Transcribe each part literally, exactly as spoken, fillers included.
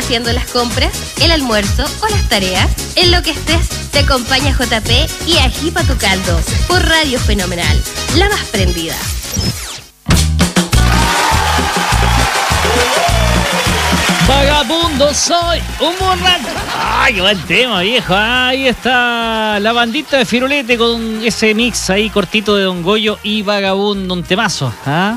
haciendo las compras, el almuerzo o las tareas, en lo que estés, te acompaña J P y Ajipa tu caldo por Radio Fenomenal, la más prendida. Vagabundo soy, un borracho. Ay, qué buen tema, viejo. Ahí está la bandita de Firulete con ese mix ahí cortito de Don Goyo y Vagabundo, un temazo. ¿Ah?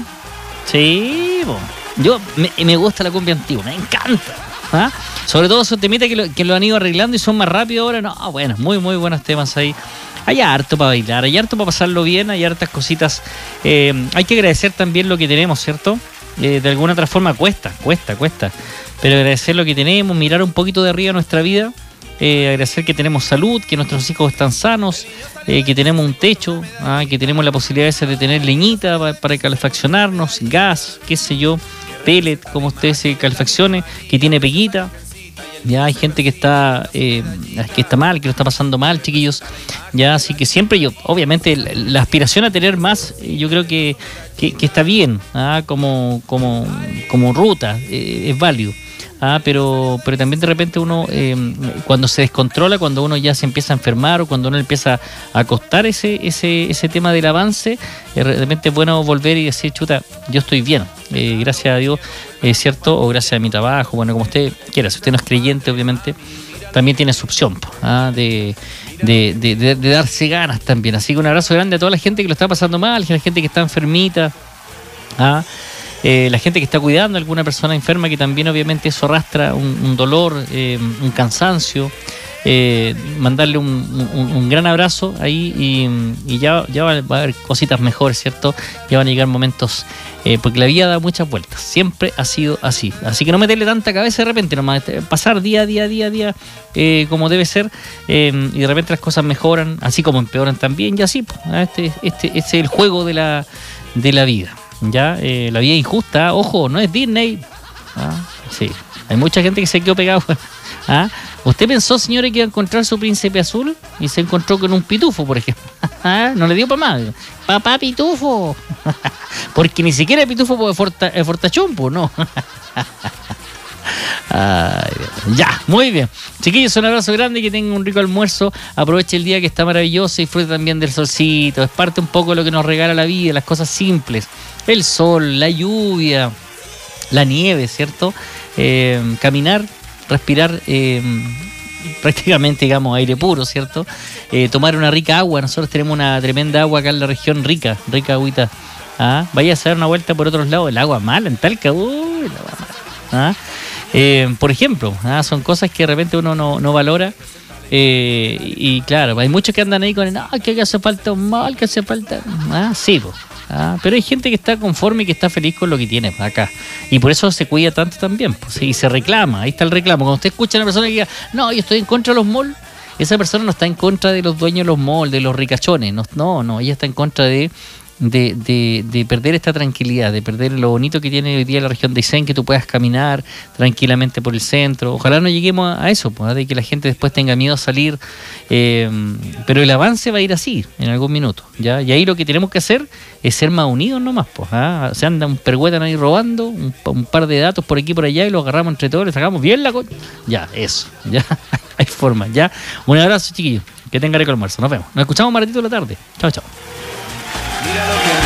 Sí, bo. Yo me, me gusta la cumbia antigua, me encanta. ¿Ah? Sobre todo esos temitas que lo, que lo han ido arreglando y son más rápidos ahora. No, bueno, muy, muy buenos temas ahí. Hay harto para bailar, hay harto para pasarlo bien, hay hartas cositas. Eh, hay que agradecer también lo que tenemos, ¿cierto? Eh, de alguna otra forma cuesta, cuesta, cuesta. Pero agradecer lo que tenemos, mirar un poquito de arriba nuestra vida, eh, agradecer que tenemos salud, que nuestros hijos están sanos, eh, que tenemos un techo, ah, que tenemos la posibilidad de, de tener leñita para, para calefaccionarnos, gas, qué sé yo, pellet, como usted se calefaccione, que tiene peguita. Ya hay gente que está eh, que está mal, que lo está pasando mal, chiquillos. Ya, así que siempre yo, obviamente, la, la aspiración a tener más, yo creo que, que, que está bien, ¿ah? como, como, como ruta, eh, es válido. Ah, pero, pero también de repente uno, eh, cuando se descontrola, cuando uno ya se empieza a enfermar o cuando uno empieza a costar ese, ese, ese tema del avance, eh, de repente es bueno volver y decir, chuta, yo estoy bien, eh, gracias a Dios, es eh, cierto, o gracias a mi trabajo, bueno, como usted quiera, si usted no es creyente, obviamente, también tiene su opción, ¿ah? de, de, de, de, de darse ganas también. Así que un abrazo grande a toda la gente que lo está pasando mal, a la gente que está enfermita, ¿ah? Eh, la gente que está cuidando a alguna persona enferma, que también obviamente eso arrastra un, un dolor, eh, un cansancio. Eh, mandarle un, un, un gran abrazo ahí y, y ya, ya va, va a haber cositas mejores, ¿cierto? Ya van a llegar momentos, eh, porque la vida da muchas vueltas, siempre ha sido así. Así que no meterle tanta cabeza de repente, nomás pasar día a día, día a día, eh, como debe ser, eh, y de repente las cosas mejoran, así como empeoran también, y así, pues, este, este, este es el juego de la, de la vida. Ya, eh, la vida es injusta, ojo, no es Disney. Ah, sí, hay mucha gente que se quedó pegado. ¿Ah? ¿Usted pensó, señores, que iba a encontrar su príncipe azul y se encontró con un pitufo, por ejemplo? ¿Ah? No le dio para más. Papá pitufo. Porque ni siquiera el pitufo es forta, fortachompo, ¿no? Ay, ya, muy bien. Chiquillos, un abrazo grande y que tengan un rico almuerzo. Aproveche el día que está maravilloso y disfrute también del solcito. Es parte un poco de lo que nos regala la vida, las cosas simples. El sol, la lluvia, la nieve, ¿cierto? Eh, caminar, respirar eh, prácticamente, digamos, aire puro, ¿cierto? Eh, tomar una rica agua. Nosotros tenemos una tremenda agua acá en la región, rica, rica agüita. ¿Ah? Vaya a hacer una vuelta por otros lados. El agua mala en Talca, uy, el agua mala. ¿Ah? Eh, por ejemplo, ¿ah? Son cosas que de repente uno no, no valora. Eh, y claro, hay muchos que andan ahí con el, ah, que hace falta un mal, que hace falta. Ah, sí, pues. Ah, pero hay gente que está conforme y que está feliz con lo que tiene acá. Y por eso se cuida tanto también, pues, y se reclama. Ahí está el reclamo. Cuando usted escucha a una persona que diga, no, yo estoy en contra de los malls, esa persona no está en contra de los dueños de los malls, de los ricachones. No, no, no, ella está en contra de De, de, de perder esta tranquilidad, de perder lo bonito que tiene hoy día la región de Aysén, que tú puedas caminar tranquilamente por el centro. Ojalá no lleguemos a eso, pues, de que la gente después tenga miedo a salir, eh, pero el avance va a ir así en algún minuto, ¿ya? Y ahí lo que tenemos que hacer es ser más unidos nomás, pues, ¿ah? Se andan un pergüetan ahí robando un, un par de datos por aquí y por allá y los agarramos entre todos, le sacamos bien la cosa. Ya, eso, ya, hay forma, ya. Un abrazo, chiquillos, que tengan rico almuerzo, nos vemos, nos escuchamos más ratito de la tarde. Chao, chao. Mira lo que